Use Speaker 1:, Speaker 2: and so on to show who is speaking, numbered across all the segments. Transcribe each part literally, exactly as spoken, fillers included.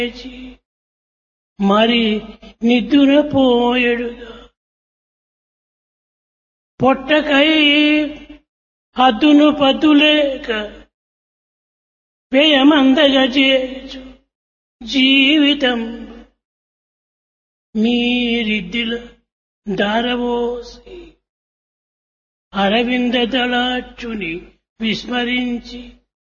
Speaker 1: మరి నిద్దురపోయెడుగా పొట్టకై హద్దును పద్దులేక వ్యయమందగా చేచు జీవితం మీరిద్దిల దారవోసి అరవింద దళాచుని విస్మరించి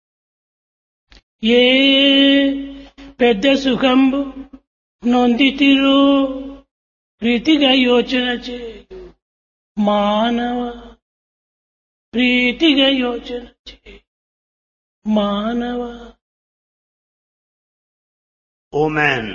Speaker 1: ఏ పెద్ద సుఖంబు నొందితిరో ప్రీతిగా యోచన చేయు మానవ ప్రీతిగా యోచన చేయు మానవ.
Speaker 2: O man,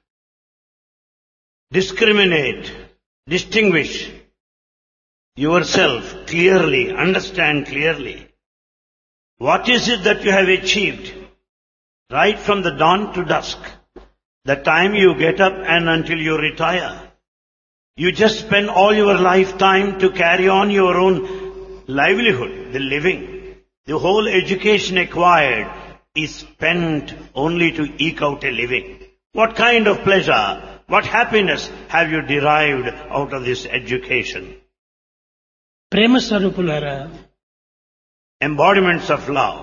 Speaker 2: discriminate, distinguish yourself clearly, understand clearly. What is it that you have achieved right from the dawn to dusk, the time you get up and until you retire? You just spend all your lifetime to carry on your own livelihood, the living. The whole education acquired is spent only to eke out a living. What kind of pleasure, what happiness have you derived out of this education?
Speaker 1: ప్రేమ స్వరూపులారా,
Speaker 2: Embodiments of love.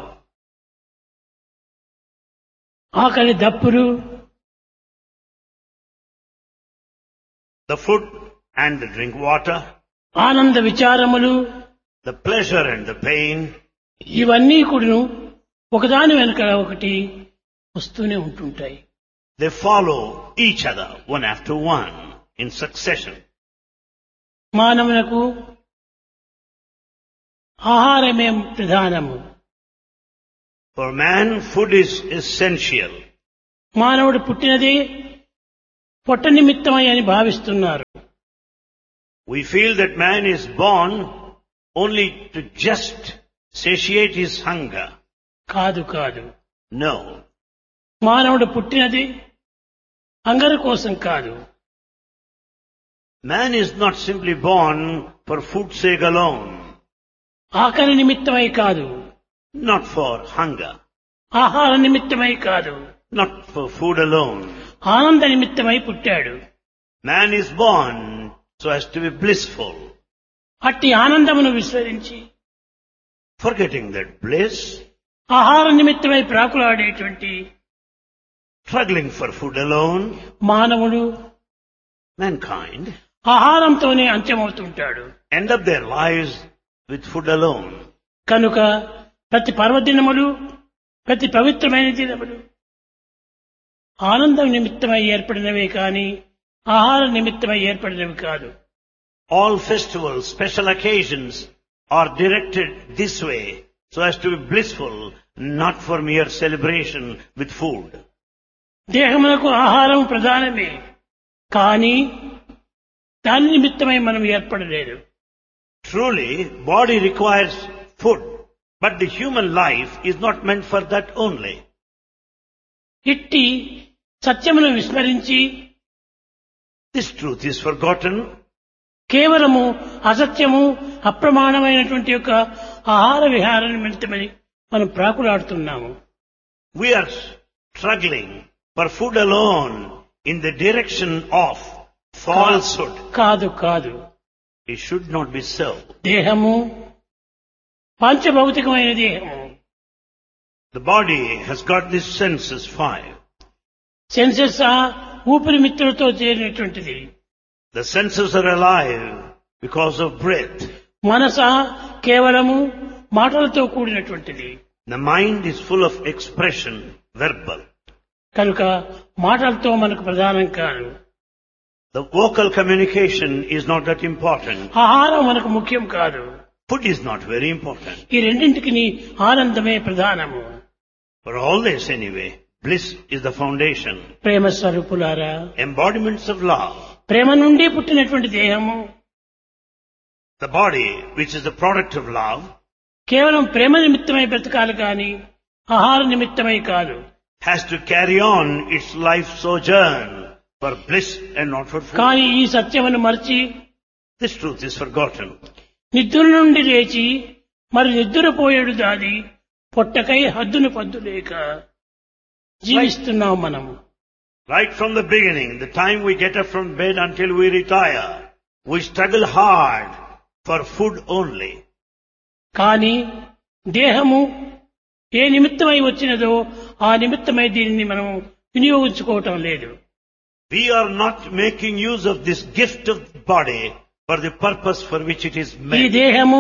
Speaker 1: ఆకలి దప్పులు,
Speaker 2: The food and the drink water,
Speaker 1: ఆనంద విచారములు,
Speaker 2: the pleasure and the pain,
Speaker 1: ఇవన్నీ కూడాను ఒకదాని వెనుక ఒకటి వస్తూనే ఉంటుంటాయి.
Speaker 2: they follow each other one after one in succession.
Speaker 1: మానవునకు ఆహారమే ప్రధానము.
Speaker 2: For man, food is essential.
Speaker 1: మానవుడు పుట్టినది పొట్ట నిమిత్తమై అని భావిస్తున్నారు.
Speaker 2: We feel that man is born only to just satiate his hunger.
Speaker 1: కాదు కాదు,
Speaker 2: No.
Speaker 1: మానవుడు పుట్టినది హంగరు కోసం కాదు.
Speaker 2: Man is not simply born for food's sake alone,
Speaker 1: ఆకలి నిమిత్తమై కాదు,
Speaker 2: not for hunger,
Speaker 1: ఆహార నిమిత్తమై కాదు,
Speaker 2: not for food alone.
Speaker 1: ఆనంద నిమిత్తమై పుట్టాడు.
Speaker 2: Man is born so as to be blissful,
Speaker 1: అట్టి ఆనందమును విస్మరించి
Speaker 2: forgetting that bliss,
Speaker 1: ఆహార నిమిత్తమై ప్రాకులాడేటువంటి
Speaker 2: struggling for food alone.
Speaker 1: మానవుడు
Speaker 2: Mankind
Speaker 1: ఆహారంతోనే అంత్యమవుతుంటాడు.
Speaker 2: end up their lives with food alone.
Speaker 1: కనుక ప్రతి పర్వదినములు, ప్రతి పవిత్రమైన దినములు ఆనందం నిమిత్తమై ఏర్పడినవే కాని ఆహార నిమిత్తమై ఏర్పడినవి కాదు.
Speaker 2: All festivals, special occasions are directed this way so as to be blissful, not for mere celebration with food.
Speaker 1: దేహమునకు ఆహారం ప్రధానమే, కానీ దాని నిమిత్తమై మనం ఏర్పడలేదు.
Speaker 2: Truly, body requires food, but the human life is not meant for that only.
Speaker 1: ఇట్టి సత్యమును విస్మరించి
Speaker 2: This truth is forgotten.
Speaker 1: కేవలము అసత్యము, అప్రమాణమైనటువంటి యొక్క ఆహార విహార నిమిత్తమని మనం ప్రాకులాడుతున్నాము.
Speaker 2: We are struggling for food alone in the direction of falsehood.
Speaker 1: కాదు కాదు,
Speaker 2: It should not be so.
Speaker 1: దేహము పాంచభౌతికమైన దేహము.
Speaker 2: The body has got these senses five.
Speaker 1: Senses ఊపిరి మిత్రులతో చేరినటువంటిది.
Speaker 2: The senses are alive because of breath.
Speaker 1: మనస కేవలము మాటలతో కూడినటువంటిది.
Speaker 2: The mind is full of expression, verbal.
Speaker 1: కనుక మాటలతో మనకు ప్రధానం కాదు.
Speaker 2: The vocal communication is not that important.
Speaker 1: ఆహారం మనకు ముఖ్యం కాదు.
Speaker 2: Food is not very important.
Speaker 1: ఈ రెండింటికి ఆనందమే ప్రధానము.
Speaker 2: For all this anyway, bliss is the foundation.
Speaker 1: ప్రేమ స్వరూపులారా,
Speaker 2: Embodiments of love.
Speaker 1: ప్రేమ నుండి పుట్టినటువంటి దేహము
Speaker 2: The body, which is the product of love,
Speaker 1: కేవలం ప్రేమ నిమిత్తమై బ్రతకాలి కానీ ఆహార నిమిత్తమై కాదు.
Speaker 2: has to carry on its life sojourn for bliss and not for food.
Speaker 1: కానీ ఈ సత్యమును మరచి
Speaker 2: This truth is forgotten.
Speaker 1: నిద్ర నుండి లేచి మరి నిద్రపోయేడు దాది పొట్టకై హద్దును పద్దు లేక జీవిస్తున్నాం మనము.
Speaker 2: Right from the beginning, the time we get up from bed until we retire, we struggle hard for food only.
Speaker 1: కానీ దేహము ఏ నిమిత్తమై వచ్చినదో ఆ నిమిత్తమై దీనిని మనం వినియోగించుకోవటం లేదు.
Speaker 2: We are not making use of this gift of the body for the purpose for which it is
Speaker 1: ఈ
Speaker 2: made.
Speaker 1: దేహము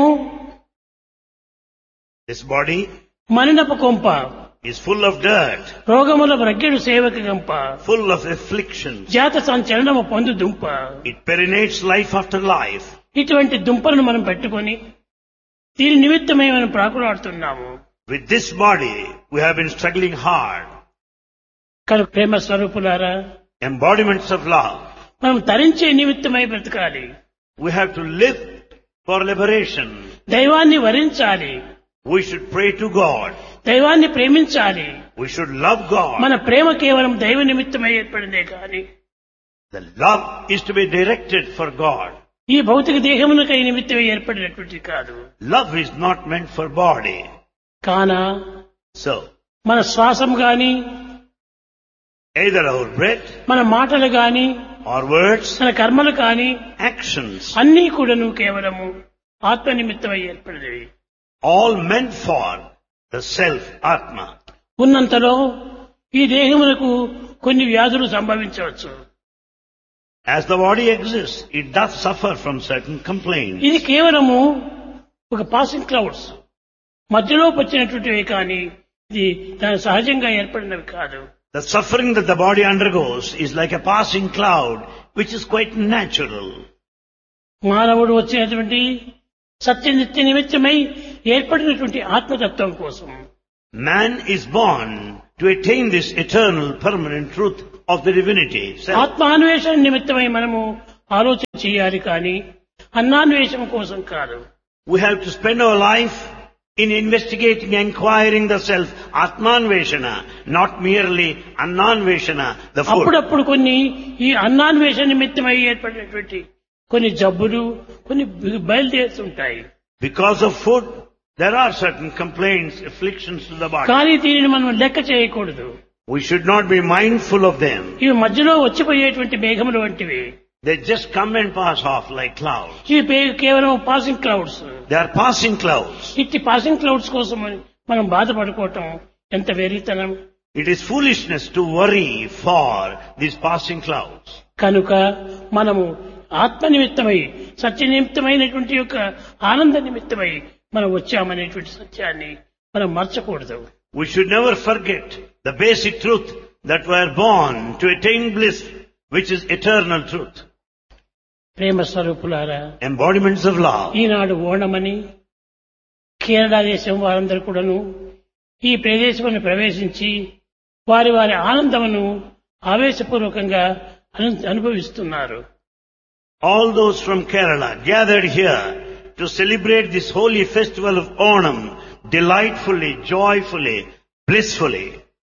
Speaker 2: This body
Speaker 1: మనినపు కొంప,
Speaker 2: is full of dirt,
Speaker 1: రోగముల వ్రగ్గెడు సేవక గంప,
Speaker 2: full of afflictions.
Speaker 1: జాత సంచలనము పొందు దుంప.
Speaker 2: It perinates life after life.
Speaker 1: ఇటువంటి దుంపలను మనం పెట్టుకొని దీని నిమిత్తమై మనం ప్రాకులాడుతున్నాము.
Speaker 2: With this body, we have been struggling hard.
Speaker 1: కనుక ప్రేమ స్వరూపులారా,
Speaker 2: Embodiments of love.
Speaker 1: మనం తరించే నిమిత్తమై బ్రతకాలి.
Speaker 2: We have to live for liberation.
Speaker 1: దైవాన్ని వరించాలి,
Speaker 2: We should pray to God.
Speaker 1: దైవాన్ని ప్రేమించాలి.
Speaker 2: We should love God.
Speaker 1: మన ప్రేమ కేవలం దైవ నిమిత్తమై ఏర్పడిందే కానీ
Speaker 2: The love is to be directed for God.
Speaker 1: ఈ భౌతిక దేహమునకై నిమిత్తమై ఏర్పడినటువంటిది కాదు.
Speaker 2: Love is not meant for body.
Speaker 1: కాన
Speaker 2: So,
Speaker 1: మన శ్వాసం గాని,
Speaker 2: either our breath
Speaker 1: మన మాటలు గాని,
Speaker 2: or words,
Speaker 1: మన కర్మలు కాని
Speaker 2: actions,
Speaker 1: అన్నీ కూడాను కేవలము ఆత్మ నిమిత్తమై ఏర్పడినవి.
Speaker 2: all meant for the self, Atma.
Speaker 1: ఉన్నంతలో ఈ దేహమునకు కొన్ని వ్యాధులు సంభవించవచ్చు.
Speaker 2: As the body exists, it does suffer from certain complaints.
Speaker 1: ఇది కేవలము ఒక పాసింగ్ క్లౌడ్స్ మధ్యలో వచ్చినటువంటివి కానీ ఇది దాని సహజంగా ఏర్పడినవి కాదు.
Speaker 2: The suffering that the body undergoes is like a passing cloud, which is quite natural.
Speaker 1: మానవుడు వచ్చినటువంటి సత్యనిత్య నిమిత్తమై ఏర్పడినటువంటి ఆత్మతత్వం కోసం
Speaker 2: Man is born to attain this eternal, permanent truth of the divinity. Self.
Speaker 1: ఆత్మాన్వేషణ నిమిత్తమై మనము ఆలోచన చేయాలి కానీ అన్నాన్వేషణ కోసం కాదు.
Speaker 2: We have to spend our life in investigating, inquiring the self, Atmanveshana, not merely Annanveshana, the food.
Speaker 1: అప్పుడప్పుడు కొన్ని ఈ అన్నాన్వేషణ నిమిత్తమై ఏర్పడినటువంటి కొన్ని జబ్బులు కొన్ని బయలుదేరుతుంటాయి.
Speaker 2: Because of food, there are certain complaints, afflictions to the body.
Speaker 1: కానీ దీనిని మనం లెక్క చేయకూడదు.
Speaker 2: We should not be mindful of them.
Speaker 1: ఇవి మధ్యలో వచ్చిపోయేటువంటి మేఘములు వంటివి.
Speaker 2: They just come and pass off like clouds.
Speaker 1: ఇవి పే- కేవలం passing clouds.
Speaker 2: They are passing clouds.
Speaker 1: ఇట్టి పాసింగ్ క్లౌడ్స్ కోసం మనం బాధపడుకోవటం ఎంత వెర్రితనం.
Speaker 2: It is foolishness to worry for these passing clouds.
Speaker 1: కనుక మనము ఆత్మ నిమిత్తమై సత్య నిమిత్తమైనటువంటి యొక్క ఆనంద నిమిత్తమై మనం వచ్చామనేటువంటి సత్యాన్ని మనం మర్చకూడదు.
Speaker 2: We should never forget the basic truth that we are born to attain bliss, which is eternal truth.
Speaker 1: ప్రేమ స్వరూపులారా,
Speaker 2: Embodiments of love.
Speaker 1: ఈనాడు ఓణమని కేరళ దేశం వారందరూ కూడాను ఈ ప్రదేశమును ప్రవేశించి వారి వారి ఆనందమును ఆవేశపూర్వకంగా అను- అనుభవిస్తున్నారు.
Speaker 2: All those from Kerala gathered here to celebrate this holy festival of Onam delightfully, joyfully, blissfully.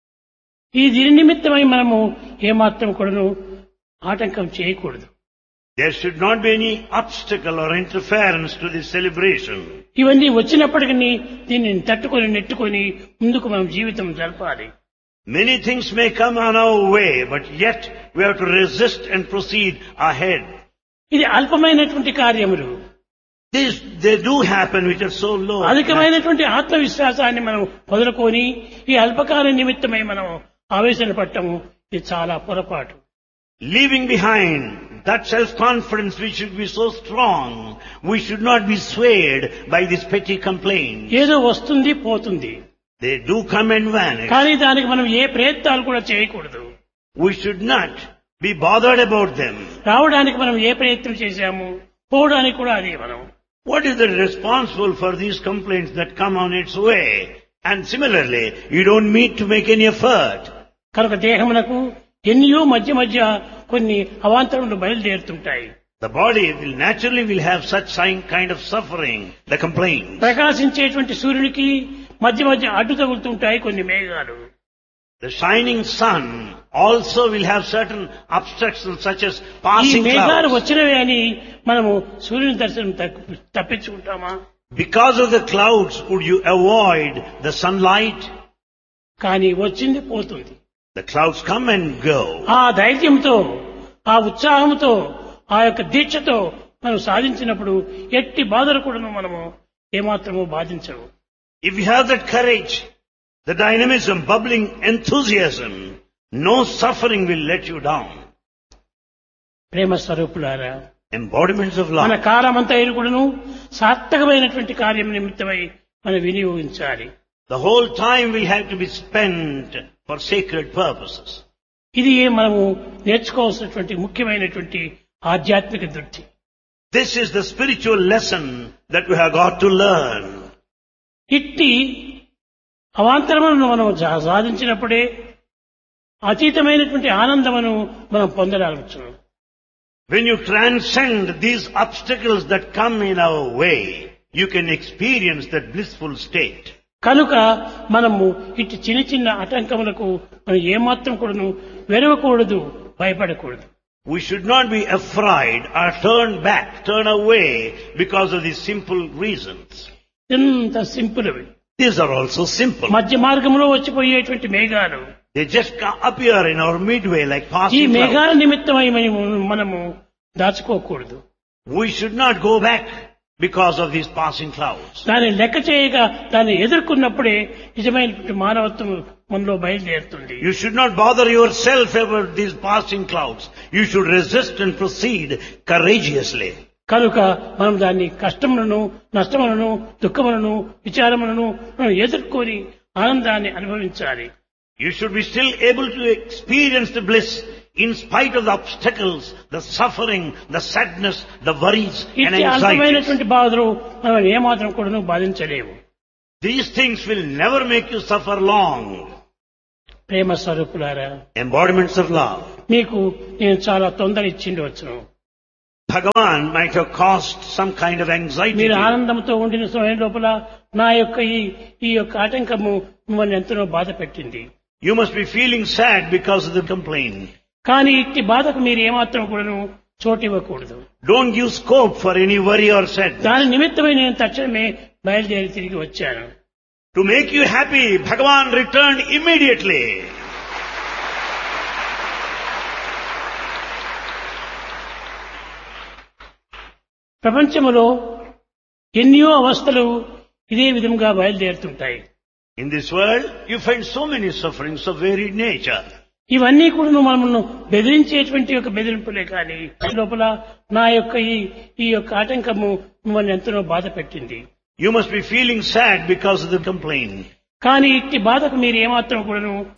Speaker 1: ఈ దీని నిమిత్తమై మనము ఏమాత్రం కూడాను ఆటంకం చేయకూడదు.
Speaker 2: There should not be any obstacle or interference to this celebration.
Speaker 1: ఇవన్నీ వచ్చినప్పటికీ దీనిని తట్టుకొని నెట్టుకొని ముందుకు మనం జీవితం జరపాలి.
Speaker 2: Many things may come on our way, but yet we have to resist and proceed ahead.
Speaker 1: ఇది అల్పమైనటువంటి కార్యములు.
Speaker 2: These, they do happen which are so low.
Speaker 1: అధికమైనటువంటి ఆత్మవిశ్వాసాన్ని మనం వదులుకొని ఈ అల్పకాల నిమిత్తమై మనం ఆవేశన పట్టము ఇది చాలా పొరపాటు.
Speaker 2: Leaving behind that self-confidence which should be so strong, we should not be swayed by these petty complaints.
Speaker 1: ఏదో వస్తుంది పోతుంది,
Speaker 2: They do come and vanish.
Speaker 1: కానీ దానికి మనం ఏ ప్రయత్నాలు కూడా చేయకూడదు.
Speaker 2: We should not be bothered about them.
Speaker 1: రావడానికి మనం ఏ ప్రయత్నం చేశాము, పోవడానికి కూడా అదే మనం.
Speaker 2: What is the responsible for these complaints that come on its way? And similarly, you don't need to make any effort.
Speaker 1: కనుక దేహమునకు ఎన్నో మధ్య మధ్య కొన్ని అవాంతరములు బయలుదేరుతుంటాయి.
Speaker 2: The body will naturally will have such sign, kind of suffering, the complaints.
Speaker 1: ప్రకాశించేటువంటి సూర్యునికి మధ్య మధ్య అడ్డు తగులుతుంటాయి కొన్ని మేఘాలు.
Speaker 2: The shining sun also will have certain obstructions such as
Speaker 1: ఈ
Speaker 2: passing
Speaker 1: మేఘాలు
Speaker 2: clouds.
Speaker 1: వచ్చినవే అని మనము సూర్యుని దర్శనం తప్పి- తప్పించుకుంటామా?
Speaker 2: Because of the clouds, would you avoid the sunlight?
Speaker 1: కానీ వచ్చింది పోతుంది.
Speaker 2: The clouds come and go.
Speaker 1: ఆ ధైర్యంతో, ఆ ఉత్సాహంతో, ఆ యొక్క దీక్షతో మనం సాధించినప్పుడు ఎట్టి బాధలు కూడా మనము ఏమాత్రము బాధించవు.
Speaker 2: If you have that courage, the dynamism, bubbling enthusiasm, no suffering will let you down.
Speaker 1: ప్రేమ స్వరూపులారా,
Speaker 2: Embodiments of
Speaker 1: మన
Speaker 2: love.
Speaker 1: కాలమంతా కూడాను సార్థకమైనటువంటి కార్యం నిమిత్తమై మనం వినియోగించాలి.
Speaker 2: The whole time will have to be spent for sacred purposes.
Speaker 1: ఇది మనము నేర్చుకోవాల్సినటువంటి ముఖ్యమైనటువంటి ఆధ్యాత్మిక దృష్టి.
Speaker 2: This is the spiritual lesson that we have got to learn.
Speaker 1: ఇట్టి అవాంతరములను మనం సా- సాధించినప్పుడే అతీతమైనటువంటి ఆనందమును మనం పొందగలుగుతాం.
Speaker 2: When you transcend these obstacles that come in our way, you can experience that blissful state.
Speaker 1: కనుక మనము ఇట్టి చిన్న చిన్న ఆటంకములకు మనం ఏమాత్రం కూడాను వెరవకూడదు, భయపడకూడదు.
Speaker 2: We should not be afraid or turn back, turn away because of these simple reasons.
Speaker 1: ఎంత సింపుల్ అవి.
Speaker 2: These are also simple.
Speaker 1: మధ్య మార్గంలో వచ్చిపోయేటువంటి మేఘాలు,
Speaker 2: They just ca- appear in our midway like
Speaker 1: ఈ
Speaker 2: passing
Speaker 1: మేఘాల
Speaker 2: clouds.
Speaker 1: నిమిత్తమై మనము మనము దాచుకోకూడదు.
Speaker 2: We should not go back because of these passing clouds.
Speaker 1: దాన్ని లెక్క చేయగా దాన్ని ఎదుర్కొన్నప్పుడే నిజమైనటువంటి మానవత్వం మనలో బయలుదేరుతుంది.
Speaker 2: You should not bother yourself about these passing clouds. You should resist and proceed courageously.
Speaker 1: కనుక మనం దాన్ని కష్టములను, నష్టములను, దుఃఖములను, విచారములను మనం ఎదుర్కొని ఆనందాన్ని అనుభవించాలి.
Speaker 2: You should be still able to experience the bliss in spite of the obstacles, the suffering, the sadness, the worries and
Speaker 1: ఇట్టి
Speaker 2: anxieties.
Speaker 1: అల్పమైనటువంటి బాధలు మనం ఏమాత్రం కూడాను బాధించలేము.
Speaker 2: These things will never make you suffer long.
Speaker 1: ప్రేమ స్వరూపులారా,
Speaker 2: Embodiments of love.
Speaker 1: మీకు నేను చాలా తొందర ఇచ్చిండవచ్చును.
Speaker 2: Bhagavan might have caused some kind of anxiety.
Speaker 1: మీరు
Speaker 2: to you.
Speaker 1: ఆనందంతో ఉండిన సమయం లోపల నా యొక్క ఈ ఈ యొక్క ఆటంకము మిమ్మల్ని ఎంతనో బాధ పెట్టింది.
Speaker 2: You must be feeling sad because of the complaint.
Speaker 1: కానీ ఇట్టి బాధకు మీరు ఏమాత్రం కూడాను చోటు ఇవ్వకూడదు.
Speaker 2: Don't give scope for any worry or sadness.
Speaker 1: దాని నిమిత్తమై నేను తక్షణమే బయలుదేరి తిరిగి వచ్చాను.
Speaker 2: To make you happy, Bhagavan returned immediately.
Speaker 1: ప్రపంచములో ఎన్నో అవస్థలు ఇదే విధంగా బయలుదేరుతుంటాయి.
Speaker 2: In this world, you find so many sufferings of varied nature.
Speaker 1: ఇవన్నీ కూడా మనల్ని బెదిరించేటువంటి యొక్క బెదిరింపులే కానీ లోపల నా యొక్క ఈ ఈ యొక్క ఆటంకము మిమ్మల్ని ఎంతనో బాధ పెట్టింది.
Speaker 2: You must be feeling sad because of the complaint.
Speaker 1: కానీ ఇట్టి బాధకు మీరు ఏమాత్రం కూడాను